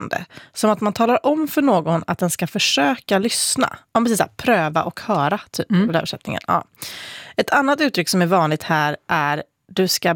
Som att man talar om för någon att den ska försöka lyssna. Ja, precis, pröva och höra, typ, översättningen. Ja. Ett annat uttryck som är vanligt här är du ska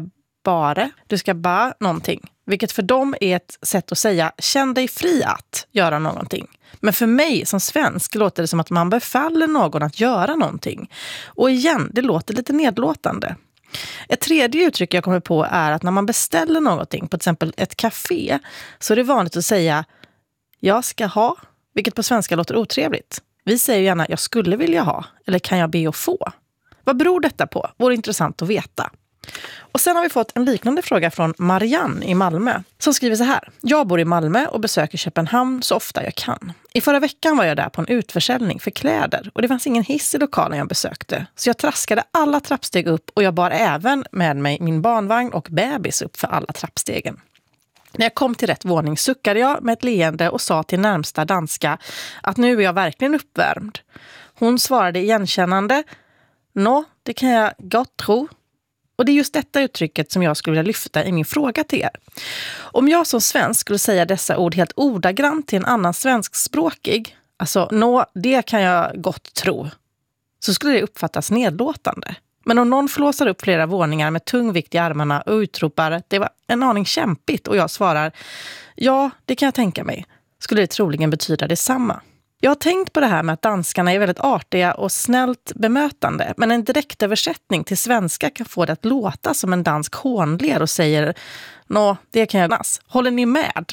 bara någonting. Vilket för dem är ett sätt att säga känn dig fri att göra någonting. Men för mig som svensk låter det som att man befaller någon att göra någonting. Och igen, det låter lite nedlåtande. Ett tredje uttryck jag kommer på är att när man beställer någonting, på till exempel ett café, så är det vanligt att säga jag ska ha, vilket på svenska låter otrevligt. Vi säger gärna jag skulle vilja ha, eller kan jag be att få? Vad beror detta på? Vore intressant att veta. Och sen har vi fått en liknande fråga från Marianne i Malmö som skriver så här. Jag bor i Malmö och besöker Köpenhamn så ofta jag kan. I förra veckan var jag där på en utförsäljning för kläder och det fanns ingen hiss i lokalen jag besökte. Så jag traskade alla trappsteg upp och jag bar även med mig min barnvagn och bebis upp för alla trappstegen. När jag kom till rätt våning suckade jag med ett leende och sa till närmsta danska att nu är jag verkligen uppvärmd. Hon svarade igenkännande. Nå, det kan jag gott tro. Och det är just detta uttrycket som jag skulle vilja lyfta i min fråga till er. Om jag som svensk skulle säga dessa ord helt ordagrant till en annan svenskspråkig, alltså nå, det kan jag gott tro, så skulle det uppfattas nedlåtande. Men om någon flåsar upp flera våningar med tung vikt i armarna och utropar det var en aning kämpigt och jag svarar ja, det kan jag tänka mig, skulle det troligen betyda detsamma. Jag har tänkt på det här med att danskarna är väldigt artiga och snällt bemötande, men en direktöversättning till svenska kan få det att låta som en dansk hånler och säger nå, det kan jag nas. Håller ni med?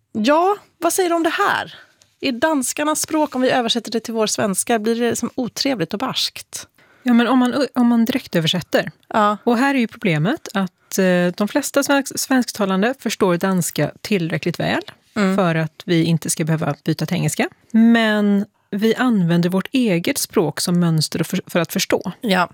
Ja, vad säger du om det här? I danskarnas språk, om vi översätter det till vår svenska, blir det som otrevligt och barskt. Ja, men om man direkt översätter. Ja. Och här är ju problemet att de flesta svensktalande förstår danska tillräckligt väl för att vi inte ska behöva byta till engelska. Men vi använder vårt eget språk som mönster för att förstå. Ja.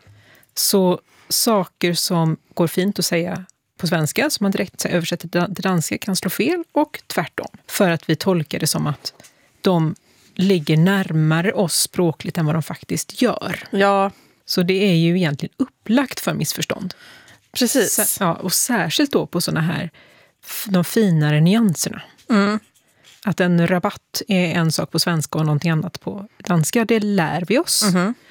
Så saker som går fint att säga på svenska, som man direkt översätter till danska, kan slå fel och tvärtom. För att vi tolkar det som att de ligger närmare oss språkligt än vad de faktiskt gör. Ja. Så det är ju egentligen upplagt för missförstånd. Precis. Ja, och särskilt då på såna här de finare nyanserna. Mm. Att en rabatt är en sak på svenska och någonting annat på danska, det lär vi oss.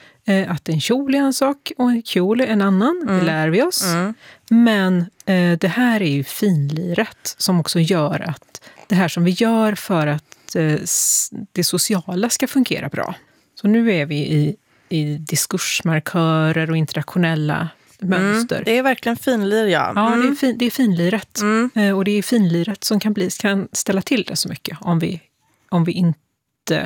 Att en kjol är en sak och en kjol är en annan, det lär vi oss. Men det här är ju finliret som också gör att det här som vi gör för att det sociala ska fungera bra. Så nu är vi i diskursmarkörer och interaktionella mönster. Det är verkligen finlir, ja. Ja, det är finliret. Och det är finliret som kan ställa till det så mycket om vi inte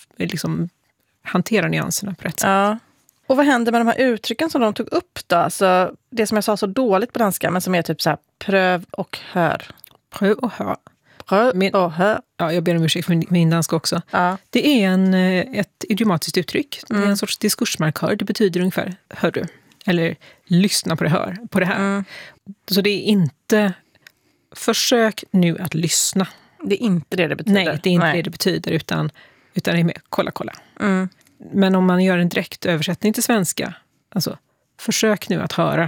hanterar nyanserna på rätt sätt. Ja. Och vad händer med de här uttrycken som de tog upp då? Alltså, det som jag sa så dåligt på danska, men som är typ så här pröv och hör. Pröv och hör. Pröv och hör. Ja, jag ber om ursäkt för min danska också. Ja. Det är ett idiomatiskt uttryck. Det är en sorts diskursmarkör. Det betyder ungefär hör du. Eller lyssna på det här. Så det är inte försök nu att lyssna. Det är inte det betyder. Nej, det är inte det betyder utan det är mer kolla. Men om man gör en direkt översättning till svenska, alltså försök nu att höra.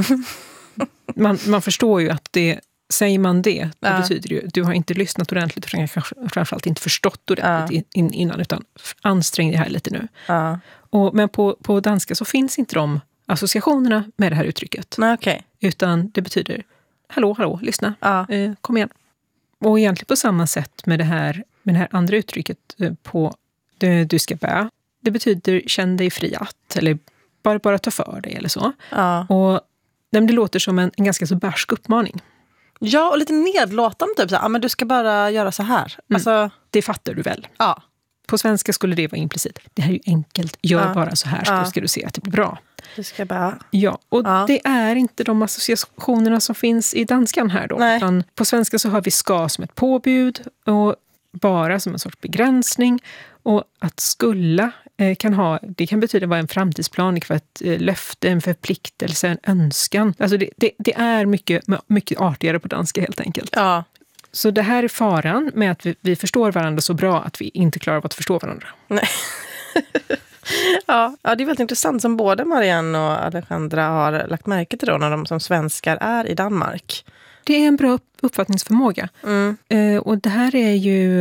Man förstår ju att säger man det, då betyder det ju du har inte lyssnat ordentligt och framförallt inte förstått ordentligt innan, utan ansträng dig här lite nu. Men på danska så finns inte de associationerna med det här uttrycket. Nej, okay. Utan det betyder hallå, lyssna, kom igen. Och egentligen på samma sätt med det här andra uttrycket på du ska bä. Det betyder känn dig fri att, eller bara ta för dig eller så. Och det låter som en ganska så barsk uppmaning. Ja, och lite nedlåtande typ så här, men du ska bara göra så här. Alltså, det fattar du väl? Ja. På svenska skulle det vara implicit. Det här är ju enkelt. Gör bara så här så ska du se att det blir bra. Du ska bara... Ja, och det är inte de associationerna som finns i danskan här då. Nej. Utan på svenska så har vi ska som ett påbud och bara som en sorts begränsning. Och att skulla det kan betyda vara en framtidsplan, för ett löfte, en förpliktelse, en önskan. Alltså det är mycket artigare på danska helt enkelt. Ja. Så det här är faran med att vi förstår varandra så bra att vi inte klarar av att förstå varandra. Nej. Ja, det är väldigt intressant som både Marianne och Alejandra har lagt märke till då när de som svenskar är i Danmark. Det är en bra uppfattningsförmåga. Och det här är ju